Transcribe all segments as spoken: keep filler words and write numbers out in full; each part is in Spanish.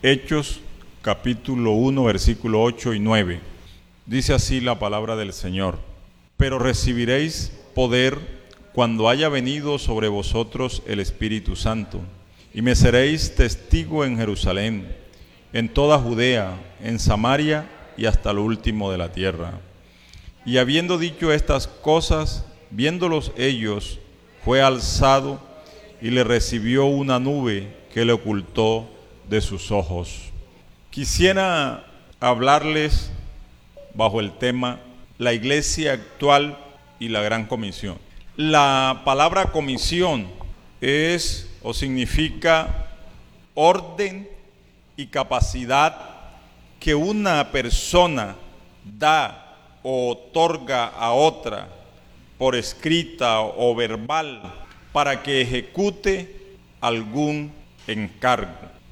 Hechos capítulo uno, versículo ocho y nueve. Dice así la palabra del Señor: pero recibiréis poder cuando haya venido sobre vosotros el Espíritu Santo, y me seréis testigo en Jerusalén, en toda Judea, en Samaria y hasta lo último de la tierra. Y habiendo dicho estas cosas, viéndolos ellos, fue alzado y le recibió una nube que le ocultó de sus ojos. Quisiera hablarles bajo el tema la iglesia actual y la gran comisión. La palabra comisión es o significa orden y capacidad que una persona da o otorga a otra por escrita o verbal para que ejecute algún encargo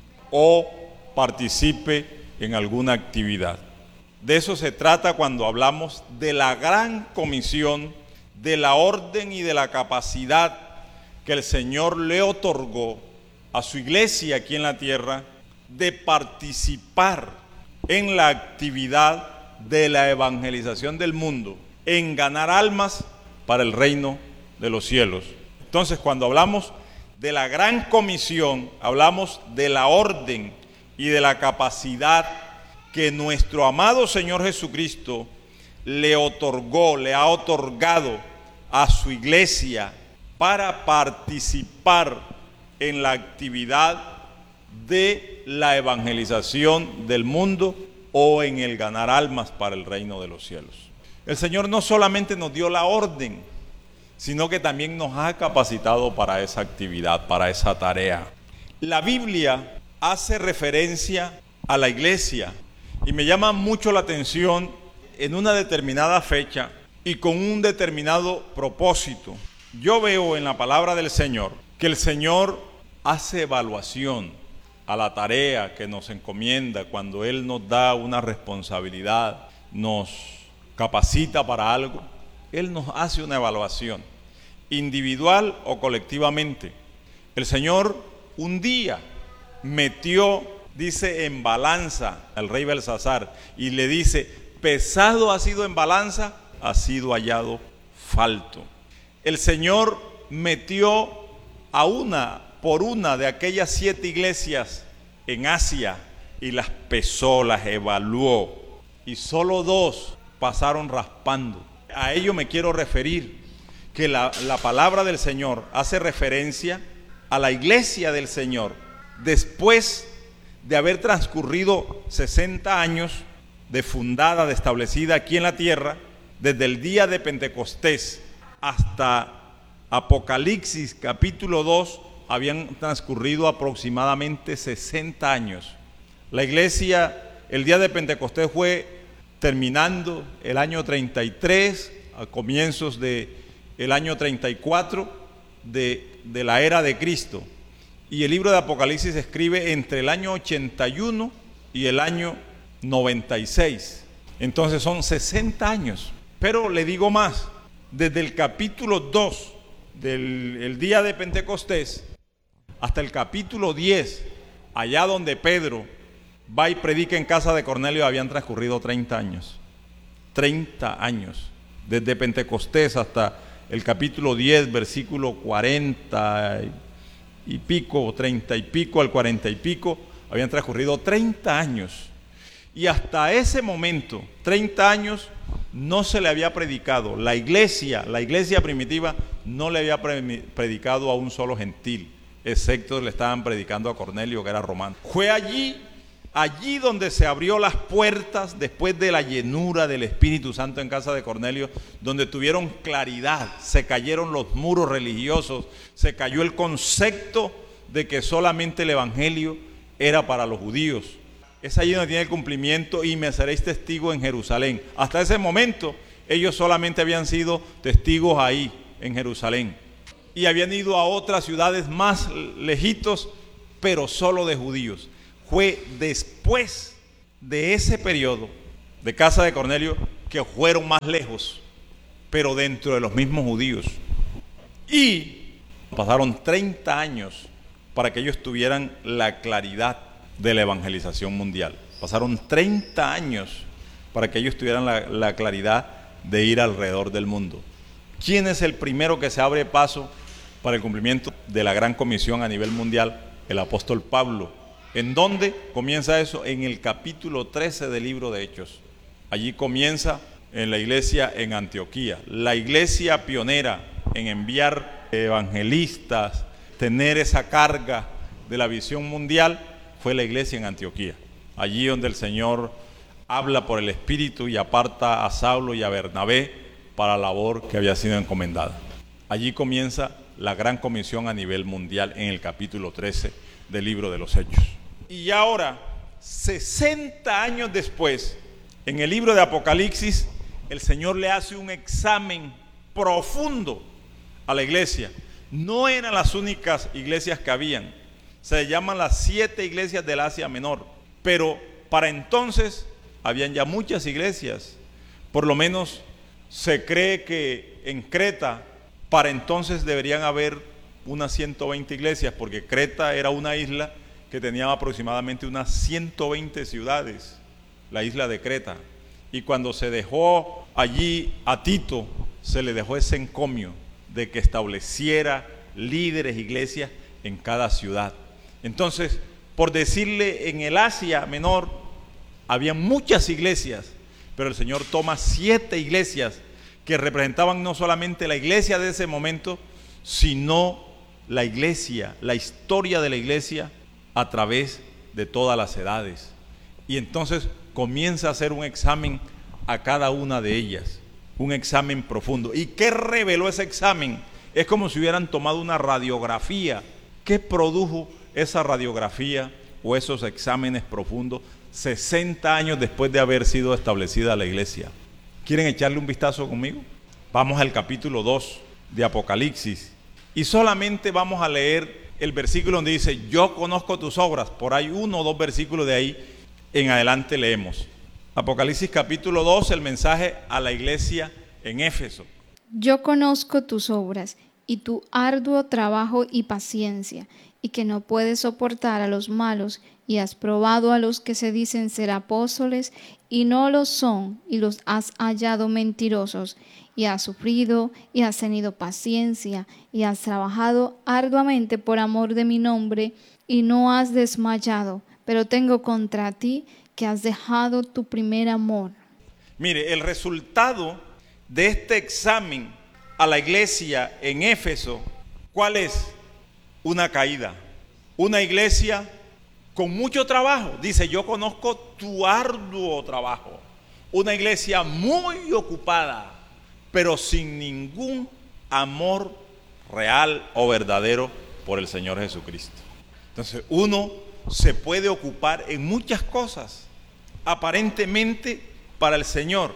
o participe en alguna actividad. De eso se trata cuando hablamos de la gran comisión, de la orden y de la capacidad que el Señor le otorgó a su iglesia aquí en la tierra de participar en la actividad de la evangelización del mundo, en ganar almas para el reino de los cielos. Entonces, cuando hablamos de la gran comisión, hablamos de la orden y de la capacidad que nuestro amado Señor Jesucristo le otorgó, le ha otorgado a su iglesia para participar en la actividad de la evangelización del mundo o en el ganar almas para el reino de los cielos. El Señor no solamente nos dio la orden, sino que también nos ha capacitado para esa actividad, para esa tarea. La Biblia hace referencia a la iglesia y me llama mucho la atención en una determinada fecha y con un determinado propósito. Yo veo en la palabra del Señor que el Señor hace evaluación a la tarea que nos encomienda cuando Él nos da una responsabilidad, nos capacita para algo. Él nos hace una evaluación, individual o colectivamente. El Señor un día metió, dice, en balanza al rey Belsasar y le dice: pesado ha sido en balanza, ha sido hallado falto. El Señor metió a una por una de aquellas siete iglesias en Asia y las pesó, las evaluó, y solo dos pasaron raspando. A ello me quiero referir, que la, la palabra del Señor hace referencia a la iglesia del Señor después de haber transcurrido sesenta años de fundada, de establecida aquí en la tierra, desde el día de Pentecostés hasta Apocalipsis capítulo dos, habían transcurrido aproximadamente sesenta años. La iglesia, el día de Pentecostés fue terminando el año treinta y tres, a comienzos de el año treinta y cuatro de, de la era de Cristo. Y el libro de Apocalipsis se escribe entre el año ochenta y uno y el año noventa y seis. Entonces son sesenta años. Pero le digo más, desde el capítulo dos del el día de Pentecostés hasta el capítulo diez, allá donde Pedro va y predica en casa de Cornelio, habían transcurrido treinta años. treinta años. Desde Pentecostés hasta el capítulo diez, versículo cuarenta y pico, treinta y pico al cuarenta y pico, habían transcurrido treinta años. Y hasta ese momento, treinta años, no se le había predicado. La iglesia, la iglesia primitiva, no le había predicado a un solo gentil, excepto le estaban predicando a Cornelio, que era romano. Fue allí, allí donde se abrió las puertas después de la llenura del Espíritu Santo en casa de Cornelio, donde tuvieron claridad, se cayeron los muros religiosos, se cayó el concepto de que solamente el evangelio era para los judíos. Es allí donde tiene el cumplimiento: y me seréis testigo en Jerusalén. Hasta ese momento ellos solamente habían sido testigos ahí en Jerusalén y habían ido a otras ciudades más lejitos, pero solo de judíos. Fue después de ese periodo de casa de Cornelio que fueron más lejos, pero dentro de los mismos judíos. Y pasaron treinta años para que ellos tuvieran la claridad de la evangelización mundial. Pasaron treinta años para que ellos tuvieran la, la claridad de ir alrededor del mundo. ¿Quién es el primero que se abre paso para el cumplimiento de la gran comisión a nivel mundial? El apóstol Pablo. ¿En dónde comienza eso? En el capítulo trece del libro de Hechos. Allí comienza en la iglesia en Antioquía. La iglesia pionera en enviar evangelistas, tener esa carga de la visión mundial, fue la iglesia en Antioquía. Allí donde el Señor habla por el Espíritu y aparta a Saulo y a Bernabé para la labor que había sido encomendada. Allí comienza la gran comisión a nivel mundial en el capítulo trece del libro de los Hechos. Y ahora, sesenta años después, en el libro de Apocalipsis, el Señor le hace un examen profundo a la iglesia. No eran las únicas iglesias que habían. Se llaman las siete iglesias del Asia Menor. Pero para entonces habían ya muchas iglesias. Por lo menos se cree que en Creta para entonces deberían haber unas ciento veinte iglesias, porque Creta era una isla que tenía aproximadamente unas ciento veinte ciudades, la isla de Creta. Y cuando se dejó allí a Tito, se le dejó ese encomio de que estableciera líderes, iglesias en cada ciudad. Entonces, por decirle, en el Asia Menor había muchas iglesias, pero el Señor toma siete iglesias que representaban no solamente la iglesia de ese momento, sino la iglesia, la historia de la iglesia a través de todas las edades. Y entonces comienza a hacer un examen a cada una de ellas, un examen profundo. ¿Y qué reveló ese examen? Es como si hubieran tomado una radiografía. ¿Qué produjo esa radiografía o esos exámenes profundos sesenta años después de haber sido establecida la iglesia? ¿Quieren echarle un vistazo conmigo? Vamos al capítulo dos de Apocalipsis y solamente vamos a leer el versículo donde dice: yo conozco tus obras. Por ahí uno o dos versículos de ahí en adelante leemos. Apocalipsis capítulo dos, el mensaje a la iglesia en Éfeso. Yo conozco tus obras y tu arduo trabajo y paciencia, y que no puedes soportar a los malos, y has probado a los que se dicen ser apóstoles y no lo son, y los has hallado mentirosos, y has sufrido y has tenido paciencia, y has trabajado arduamente por amor de mi nombre, y no has desmayado. Pero tengo contra ti que has dejado tu primer amor. Mire, el resultado de este examen a la iglesia en Éfeso, ¿cuál es? Una caída. Una iglesia con mucho trabajo. Dice: yo conozco tu arduo trabajo. Una iglesia muy ocupada, pero sin ningún amor real o verdadero por el Señor Jesucristo. Entonces uno se puede ocupar en muchas cosas aparentemente para el Señor,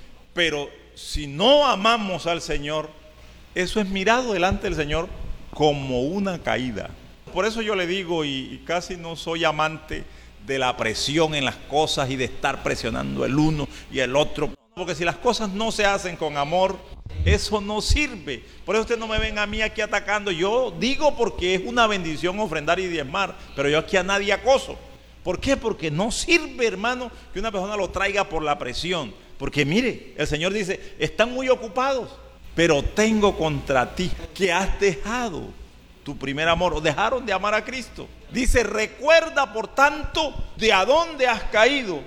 pero si no amamos al Señor, eso es mirado delante del Señor como una caída. Por eso yo le digo, y, y casi no soy amante de la presión en las cosas y de estar presionando el uno y el otro, porque si las cosas no se hacen con amor, eso no sirve. Por eso usted no me ven a mí aquí atacando. Yo digo porque es una bendición ofrendar y diezmar, pero yo aquí a nadie acoso. ¿Por qué? Porque no sirve, hermano, que una persona lo traiga por la presión. Porque mire, el Señor dice: están muy ocupados, pero tengo contra ti que has dejado tu primer amor, o dejaron de amar a Cristo. Dice: recuerda por tanto de a dónde has caído.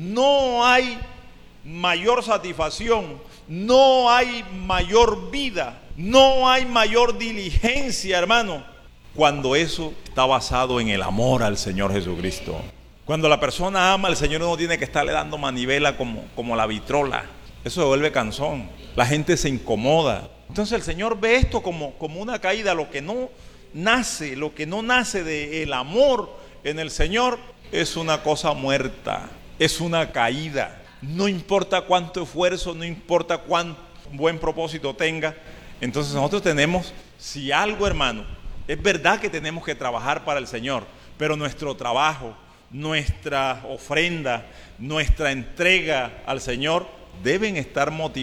No hay mayor satisfacción, no hay mayor vida, no hay mayor diligencia, hermano, cuando eso está basado en el amor al Señor Jesucristo. Cuando la persona ama al Señor, no tiene que estarle dando manivela como, como la vitrola. Eso se vuelve cansón, la gente se incomoda. Entonces el Señor ve esto como, como una caída. Lo que no nace, lo que no nace del amor en el Señor es una cosa muerta, es una caída. No importa cuánto esfuerzo, no importa cuánto buen propósito tenga. Entonces nosotros tenemos, si algo, hermano, es verdad que tenemos que trabajar para el Señor, pero nuestro trabajo, nuestra ofrenda, nuestra entrega al Señor deben estar motivados